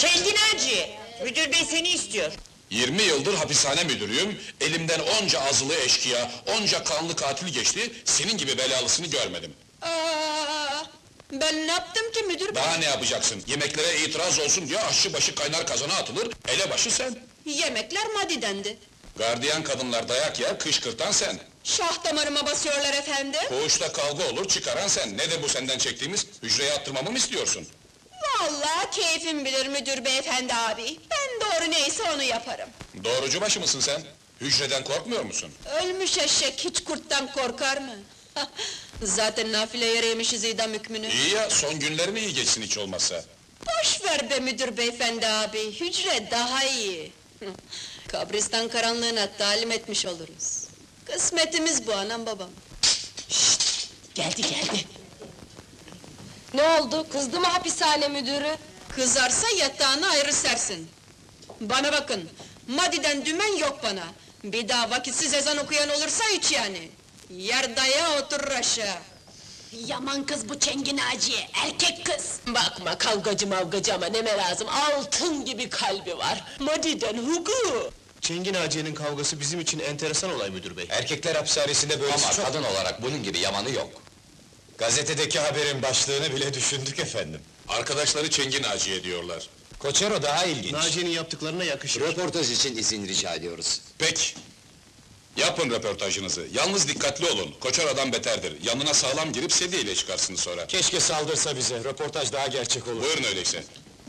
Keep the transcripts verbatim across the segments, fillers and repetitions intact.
Şengin Hacı, müdür bey seni istiyor. Yirmi yıldır hapishane müdürüyüm, elimden onca azılı eşkıya, onca kanlı katil geçti, senin gibi belalısını görmedim. Aa, ben ne yaptım ki müdür bey? Daha ne yapacaksın? Yemeklere itiraz olsun diye aşçı başı kaynar kazana atılır, elebaşı sen. Yemekler madidendi. Gardiyan kadınlar dayak yer, kışkırtan sen. Şah damarıma basıyorlar efendim. Koğuşta kavga olur, çıkaran sen. Ne de bu senden çektiğimiz? Hücreye attırmamı mı istiyorsun? Vallahi keyfim bilir müdür beyefendi abi. Ben doğru neyse onu yaparım. Doğrucu başı mısın sen? Hücreden korkmuyor musun? Ölmüş eşek hiç kurttan korkar mı? Zaten nafile yere yemişiz idam hükmünü. İyi ya, son günlerin iyi geçsin hiç olmazsa. Boş ver be müdür beyefendi abi, hücre daha iyi. Kabristan karanlığına talim etmiş oluruz. Kısmetimiz bu anam babam. Geldi geldi. Ne oldu? Kızdı mı hapishane müdürü? Kızarsa yatağını ayrı sersin. Bana bakın, madiden dümen yok bana. Bir daha vakitsiz ezan okuyan olursa hiç yani. Yer daya oturur aşağı. Yaman kız bu Çengin Hacı, erkek kız. Bakma kavgacı mavgacı ama neme lazım, altın gibi kalbi var. Madiden hugu! Çengin Hacı'nın kavgası bizim için enteresan olay müdür bey. Erkekler hapishanesinde böyle Ama çok... kadın olarak bunun gibi yamanı yok. Gazetedeki haberin başlığını bile düşündük efendim. Arkadaşları Çengin Naciye diyorlar. Koçero daha ilginç. Naciye'nin yaptıklarına yakışır. Röportaj için izin rica ediyoruz. Peki. Yapın röportajınızı. Yalnız dikkatli olun. Koçer adam beterdir. Yanına sağlam girip sedyeyle çıkarsınız sonra. Keşke saldırsa bize, röportaj daha gerçek olur. Buyurun öyleyse.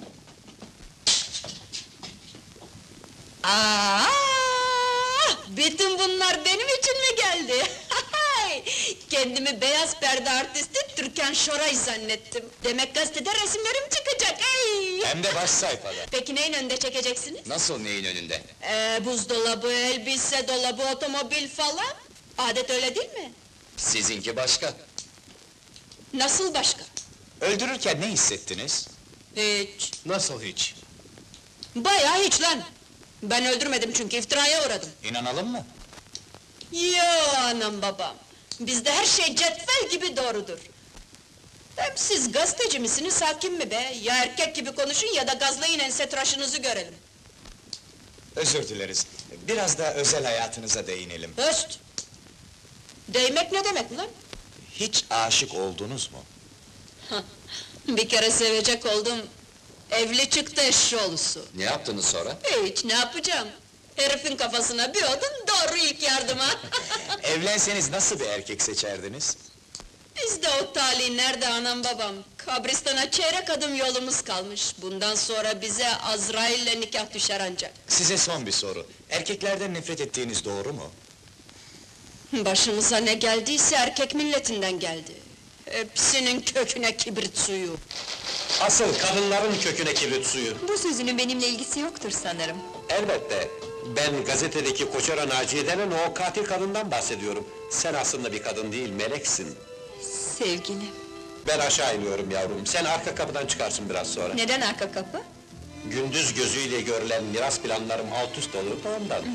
Aa, bütün bunlar benim için mi geldi? Kendimi beyaz perde artisti Türkan Şoray zannettim. Demek gazetede resimlerim çıkacak, ey! Hem de baş sayfada. Peki neyin önünde çekeceksiniz? Nasıl neyin önünde? Ee, buzdolabı, elbise dolabı, otomobil falan. Adet öyle değil mi? Sizinki başka. Nasıl başka? Öldürürken ne hissettiniz? Hiç. Nasıl hiç? Bayağı hiç lan! Ben öldürmedim çünkü iftiraya uğradım. İnanalım mı? Yo anam babam! Bizde her şey cetvel gibi doğrudur. Hem siz gazeteci misiniz, hakim mi be? Ya erkek gibi konuşun ya da gazlayın ense tıraşınızı görelim. Özür dileriz. Biraz da özel hayatınıza değinelim. Höst! Değmek ne demek lan? Hiç aşık oldunuz mu? Bir kere sevecek oldum. Evli çıktı eşşoğlusu. Ne yaptınız sonra? Hiç, ne yapacağım? Herifin kafasına bir odun, doğru ilk yardıma! Evlenseniz nasıl bir erkek seçerdiniz? Bizde o talih nerede anam babam? Kabristana çeyrek adım yolumuz kalmış. Bundan sonra bize Azrail'le nikah düşer ancak. Size son bir soru. Erkeklerden nefret ettiğiniz doğru mu? Başımıza ne geldiyse erkek milletinden geldi. Hepsinin köküne kibrit suyu. Asıl kadınların köküne kibrit suyu. Bu sözünün benimle ilgisi yoktur sanırım. Elbette. Ben gazetedeki Koçero Naciye denen o katil kadından bahsediyorum. Sen aslında bir kadın değil, meleksin. Sevgilim. Ben aşağı iniyorum yavrum, sen arka kapıdan çıkarsın biraz sonra. Neden arka kapı? Gündüz gözüyle görülen miras planlarım alt üst olur da ondan.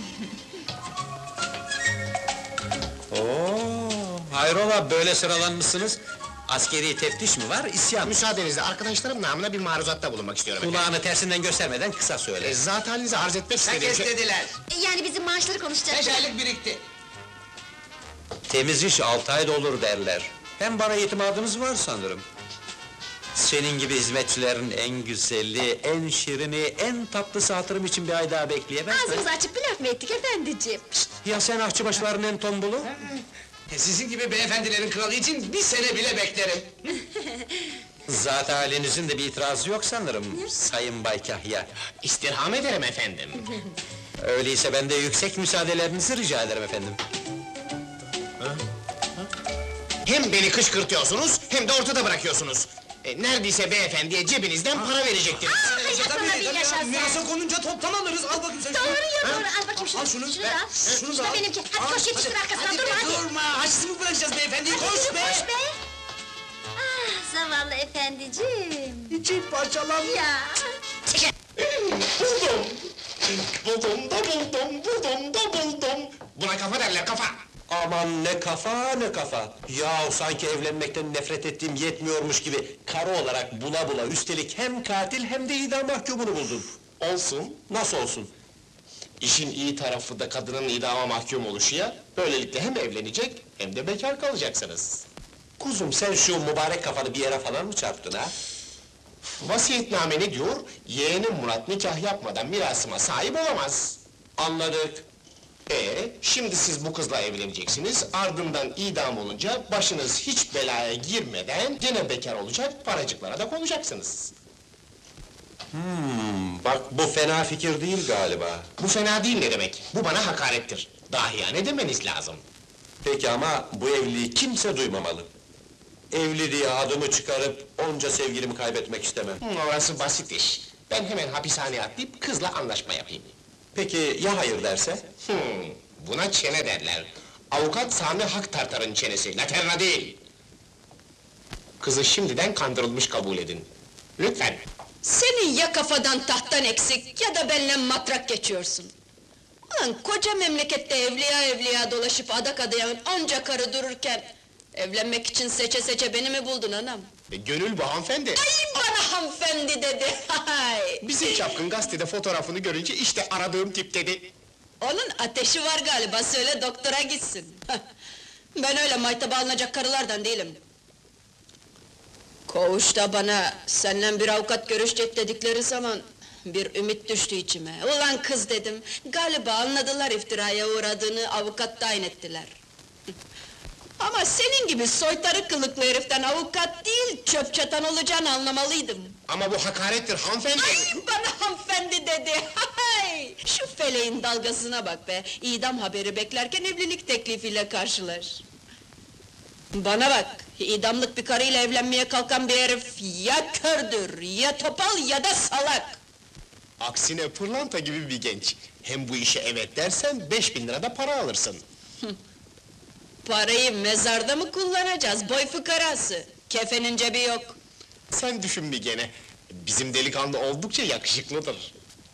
Oo, hayrola böyle sıralanmışsınız? Askeri teftiş mi var, isyan mı? Müsaadenizle arkadaşlarım namına bir maruzatta bulunmak istiyorum efendim. Kulağını tersinden göstermeden kısa söyle. E, zat halinizi arz etmek istediğim şey... dediler. Yani bizim maaşları konuşacaktık. aylık birikti. Temiz iş altı ayda olur derler. Hem bana itimadınız var sanırım. Senin gibi hizmetçilerin en güzeli, en şirini, en tatlısı hatırım için bir ay daha bekleyemez mi? Ağzımızı açıp bir laf mı ettik efendiciğim? Ya sen ahçıbaşıların en tombulu? Sizin gibi beyefendilerin kralı için bir sene bile beklerim. Zat halinizin de bir itirazı yok sanırım, Sayın Bay Kahya. İstirham ederim efendim. Öyleyse ben de yüksek müsaadelerinizi rica ederim efendim. Hem beni kışkırtıyorsunuz, hem de ortada bırakıyorsunuz. E, neredeyse beyefendiye cebinizden para verecektiniz. Yaşasana bir yaşasın! Mirasa konunca toptan alırız, al bakayım sen şunu. Doğru ya doğru, al bakayım şunu. Al şunu, Şunu ver, al. şunu Şu da da al. benimki. Hadi koş yetiştir arkasından, durma hadi! Durma, haçsız mı bırakacağız beyefendiyi, Hadi koş yürü, be! koş be! Ah, zavallı efendiciğim! İçim parçalandı. Ya! Buldum! Buldum da buldum, buldum da buldum! Buna kafa derler, kafa! Aman ne kafa ne kafa! Yahu sanki evlenmekten nefret ettiğim yetmiyormuş gibi... ...karı olarak bula bula, üstelik hem katil hem de idam mahkumunu buldum. Olsun. Nasıl olsun? İşin iyi tarafı da kadının idama mahkum oluşu ya. Böylelikle hem evlenecek hem de bekar kalacaksınız. Kuzum sen şu mübarek kafanı bir yere falan mı çarptın ha? Vasiyetname ne diyor? Yeğenim Murat nikah yapmadan mirasıma sahip olamaz. Anladık. Ee, şimdi siz bu kızla evleneceksiniz, ardından idam olunca başınız hiç belaya girmeden gene bekar olacak, paracıklara da konacaksınız. Hmm, bak bu fena fikir değil galiba. Bu fena değil ne demek? Bu bana hakarettir. Dahiyane demeniz lazım. Peki ama bu evliliği kimse duymamalı. Evli diye adımı çıkarıp onca sevgilimi kaybetmek istemem. Hı, orası basit iş. Ben hemen hapishaneye atlayıp kızla anlaşma yapayım. Peki ya hayır derse? Hmm, buna çene derler. Avukat Sami Haktartar'ın çenesi, laterna değil. Kızı şimdiden kandırılmış kabul edin. Lütfen. Senin ya kafadan tahttan eksik ya da benimle matrak geçiyorsun. Ulan koca memlekette evliya evliya dolaşıp adak adayan onca karı dururken... ...evlenmek için seçe seçe beni mi buldun anam? E, gönül bu hanımefendi. Ay bana hanımefendi dedi, hay! Bizim çapkın gazetede fotoğrafını görünce işte aradığım tip dedi. Onun ateşi var galiba, söyle doktora gitsin. Ben öyle maytaba alınacak karılardan değilim. Koğuşta bana, senden bir avukat görüşecek dedikleri zaman... ...bir ümit düştü içime. Ulan kız dedim, galiba anladılar iftiraya uğradığını, avukat tayin ettiler. Ama senin gibi soytarı kılıklı heriften avukat değil, çöp çatan olacağını anlamalıydım. Ama bu hakarettir hanımefendi. Ay bana hanımefendi dedi, hay! Şu feleğin dalgasına bak be, idam haberi beklerken evlilik teklifiyle karşılar. Bana bak, idamlık bir karıyla evlenmeye kalkan bir herif ya kördür, ya topal ya da salak! Aksine pırlanta gibi bir genç. Hem bu işe evet dersen beş bin lira da para alırsın. Parayı mezarda mı kullanacağız, boy fıkarası? Kefenin cebi yok. Sen düşün bir gene. Bizim delikanlı oldukça yakışıklıdır.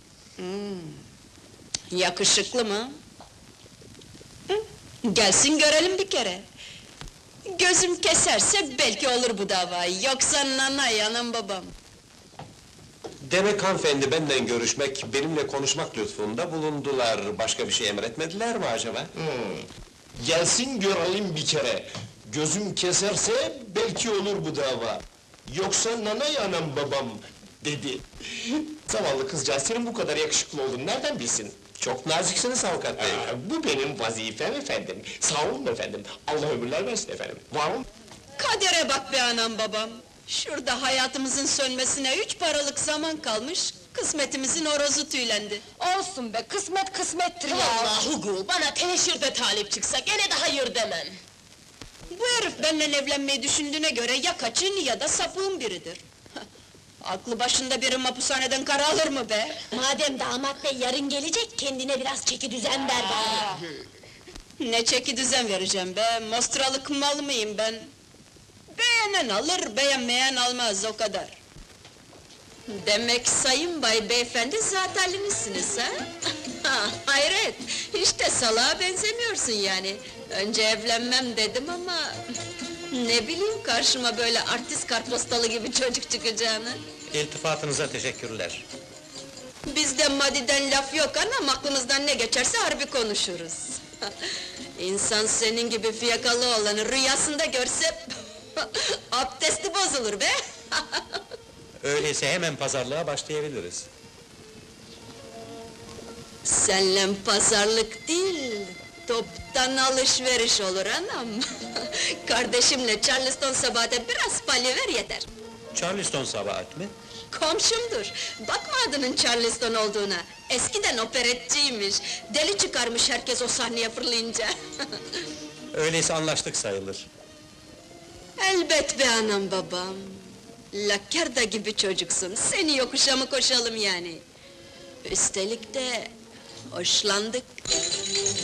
Yakışıklı mı? Hı? Gelsin görelim bir kere. Gözüm keserse belki olur bu dava, yoksa nanay anam babam. Demek hanımefendi benden görüşmek, benimle konuşmak lütfunda bulundular. Başka bir şey emretmediler mi acaba? Gelsin görelim bir kere. Gözüm keserse belki olur bu dava. Yoksa nanay anam babam dedi. Zavallı kızcağız senin bu kadar yakışıklı olduğunu nereden bilsin? Çok naziksiniz avukat bey. Aa, bu benim vazifem efendim. Sağ olun efendim. Allah ömürler versin efendim. Var olun. Kadere bak be anam babam! Şurada hayatımızın sönmesine üç paralık zaman kalmış, kısmetimizin horozu tüylendi. Olsun be, kısmet kısmettir ya! Vallahi Hugo, bana teneşirde talip çıksa gene de hayır demem. Bu herif benimle evlenmeyi düşündüğüne göre ya kaçın ya da sapığın biridir. Aklı başında biri mapushaneden kara alır mı be? Madem damat bey yarın gelecek, kendine biraz çeki düzen ver bari. Ne çeki düzen vereceğim be, mostralık mal mıyım ben? Beğenen alır, beğenmeyen almaz, o kadar. Demek sayın bay beyefendi zat halinizsiniz ha? Ha, hayret, hiç de salağa benzemiyorsun yani. Önce evlenmem dedim ama... ...ne bileyim karşıma böyle artist kartpostalı gibi çocuk çıkacağını. İltifatınıza teşekkürler. Bizde madiden laf yok anam, aklımızdan ne geçerse harbi konuşuruz. İnsan senin gibi fiyakalı olanı rüyasında görse... ...abdesti bozulur be! Öyleyse hemen pazarlığa başlayabiliriz. Senle pazarlık değil, toptan alışveriş olur anam! Kardeşimle Charleston Sabahat'e biraz palya ver yeter! Charleston Sabahat mi? Komşumdur, bakma adının Charleston olduğuna! Eskiden operetçiymiş, deli çıkarmış herkes o sahneye fırlayınca! Öyleyse anlaştık sayılır. Elbet be anam babam! Lakerda gibi çocuksun, seni yokuşa mı koşalım yani? Üstelik de... hoşlandık!